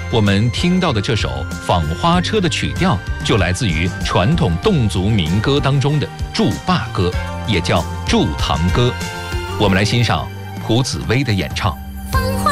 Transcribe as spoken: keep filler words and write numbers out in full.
我们听到的这首《纺花车》的曲调就来自于传统侗族民歌当中的《祝罢歌》，也叫《祝堂歌》。我们来欣赏蒲紫薇的演唱。